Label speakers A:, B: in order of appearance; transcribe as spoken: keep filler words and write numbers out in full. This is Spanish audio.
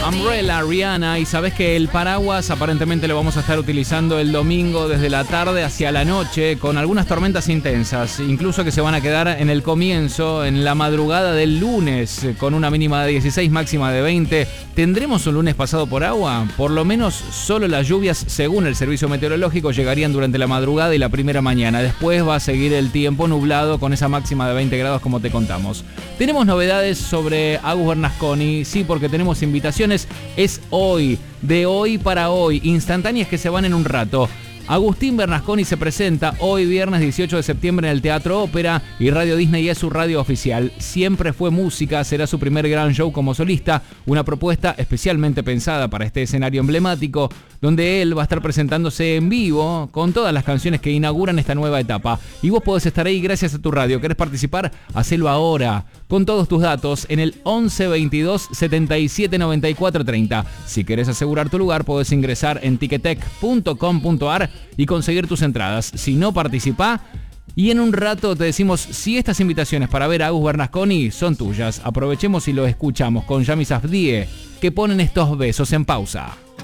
A: Umbrella, Rihanna, y sabes que el paraguas aparentemente lo vamos a estar utilizando el domingo desde la tarde hacia la noche con algunas tormentas intensas, incluso que se van a quedar en el comienzo, en la madrugada del lunes, con una mínima de dieciséis, máxima de veinte. ¿Tendremos un lunes pasado por agua? Por lo menos solo las lluvias, según el servicio meteorológico, llegarían durante la madrugada y la primera mañana. Después va a seguir el tiempo nublado con esa máxima de veinte grados como te contamos. Tenemos novedades sobre Agus Bernasconi, sí, porque tenemos invitaciones. Es hoy, de hoy para hoy, instantáneas que se van en un rato. Agustín Bernasconi se presenta hoy viernes dieciocho de septiembre en el Teatro Ópera y Radio Disney es su radio oficial. Siempre fue música, será su primer gran show como solista, una propuesta especialmente pensada para este escenario emblemático, donde él va a estar presentándose en vivo con todas las canciones que inauguran esta nueva etapa. Y vos podés estar ahí gracias a tu radio. ¿Querés participar? Hacelo ahora, con todos tus datos, en el once veintidós setenta y siete noventa y cuatro treinta. Si querés asegurar tu lugar, podés ingresar en ticketek punto com punto ar y conseguir tus entradas. Si no, participá y en un rato te decimos si estas invitaciones para ver a Agus Bernasconi son tuyas. Aprovechemos y lo escuchamos con Yami Safdie, que ponen estos besos en pausa.